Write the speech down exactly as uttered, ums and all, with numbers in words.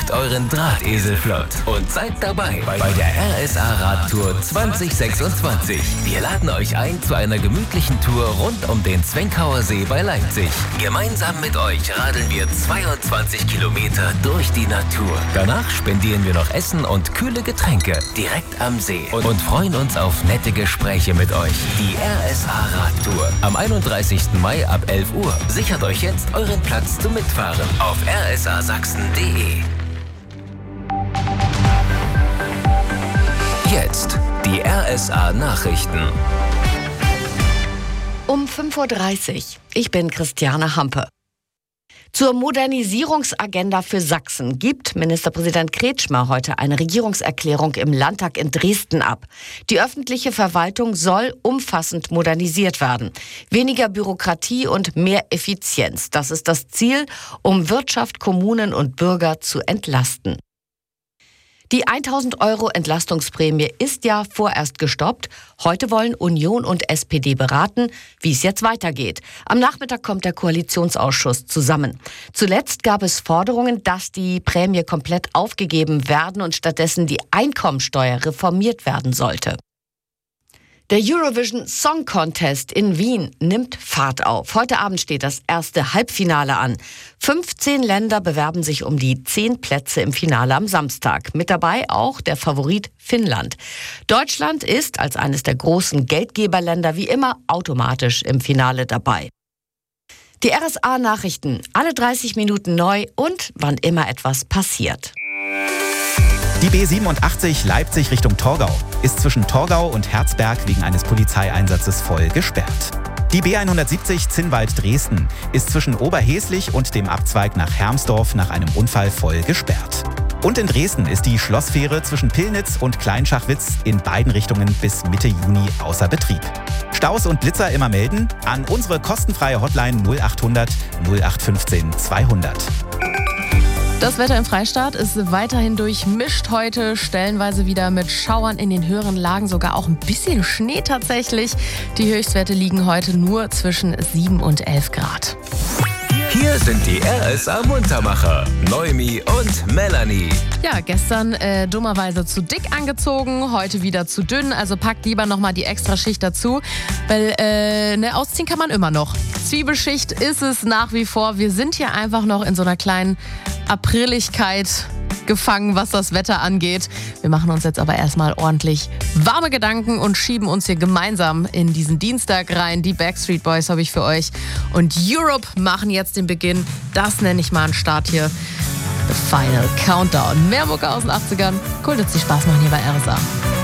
Macht euren Drahtesel flott und seid dabei bei der R S A Radtour zwanzig sechsundzwanzig. Wir laden euch ein zu einer gemütlichen Tour rund um den Zwenkauer See bei Leipzig. Gemeinsam mit euch radeln wir zweiundzwanzig Kilometer durch die Natur. Danach spendieren wir noch Essen und kühle Getränke direkt am See und, und freuen uns auf nette Gespräche mit euch. Die R S A Radtour am einunddreißigsten Mai ab elf Uhr. Sichert euch jetzt euren Platz zum Mitfahren auf r s a sachsen punkt d e. Jetzt die R S A Nachrichten. Um fünf Uhr dreißig. Ich bin Christiane Hampe. Zur Modernisierungsagenda für Sachsen gibt Ministerpräsident Kretschmer heute eine Regierungserklärung im Landtag in Dresden ab. Die öffentliche Verwaltung soll umfassend modernisiert werden. Weniger Bürokratie und mehr Effizienz. Das ist das Ziel, um Wirtschaft, Kommunen und Bürger zu entlasten. Die tausend Euro Entlastungsprämie ist ja vorerst gestoppt. Heute wollen Union und S P D beraten, wie es jetzt weitergeht. Am Nachmittag kommt der Koalitionsausschuss zusammen. Zuletzt gab es Forderungen, dass die Prämie komplett aufgegeben werden und stattdessen die Einkommensteuer reformiert werden sollte. Der Eurovision Song Contest in Wien nimmt Fahrt auf. Heute Abend steht das erste Halbfinale an. fünfzehn Länder bewerben sich um die zehn Plätze im Finale am Samstag. Mit dabei auch der Favorit Finnland. Deutschland ist als eines der großen Geldgeberländer wie immer automatisch im Finale dabei. Die R S A-Nachrichten, alle dreißig Minuten neu und wann immer etwas passiert. Die B siebenundachtzig Leipzig Richtung Torgau ist zwischen Torgau und Herzberg wegen eines Polizeieinsatzes voll gesperrt. Die B hundertsiebzig Zinnwald-Dresden ist zwischen Oberheslich und dem Abzweig nach Hermsdorf nach einem Unfall voll gesperrt. Und in Dresden ist die Schlossfähre zwischen Pillnitz und Kleinschachwitz in beiden Richtungen bis Mitte Juni außer Betrieb. Staus und Blitzer immer melden an unsere kostenfreie Hotline null achthundert null acht fünfzehn zweihundert. Das Wetter im Freistaat ist weiterhin durchmischt heute, stellenweise wieder mit Schauern in den höheren Lagen, sogar auch ein bisschen Schnee tatsächlich. Die Höchstwerte liegen heute nur zwischen sieben und elf Grad. Hier sind die R S A Muntermacher, Noemi und Melanie. Ja, gestern äh, dummerweise zu dick angezogen, heute wieder zu dünn. Also packt lieber nochmal die Extraschicht dazu, weil äh, ne, ausziehen kann man immer noch. Zwiebelschicht ist es nach wie vor. Wir sind hier einfach noch in so einer kleinen Apriligkeit gefangen, was das Wetter angeht. Wir machen uns jetzt aber erstmal ordentlich warme Gedanken und schieben uns hier gemeinsam in diesen Dienstag rein. Die Backstreet Boys habe ich für euch. Und Europe machen jetzt den Beginn. Das nenne ich mal einen Start hier. The Final Countdown. Mehr Mucke aus den achtzigern. Cool, dass Sie Spaß machen hier bei R S A.